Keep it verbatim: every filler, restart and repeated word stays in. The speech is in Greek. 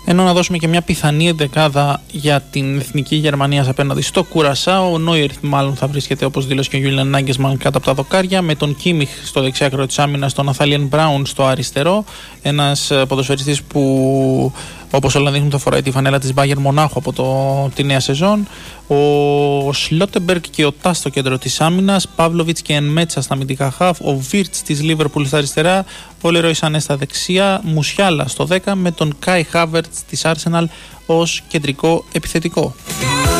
Ενώ να δώσουμε και μια πιθανή εντεκάδα για την εθνική Γερμανία απέναντι στο Κουρασάο. Ο Νόιερ μάλλον θα βρίσκεται, όπως δήλωσε και ο Γιούλιαν Νάγκεσμαν, κάτω από τα δοκάρια, με τον Κίμιχ στο δεξιάκρο της άμυνας, τον Ναθάλιεν Μπράουν στο αριστερό. Ένας ποδοσφαιριστής που, όπως όλα δείχνουν, θα φοράει τη φανέλα της Μπάγερν Μονάχου από το, τη νέα σεζόν. Ο Σλότεμπεργκ και ο Τάς στο κέντρο της άμυνας. Παύλοβιτς και Ενμέτσα στα αμυντικά χαφ. Ο Βίρτς της Λίβερπουλ στα αριστερά. Ο Λερόι Σανέ στα δεξιά. Μουσιάλα στο δέκα, με τον Κάι Χάβερτς της Arsenal ως κεντρικό επιθετικό.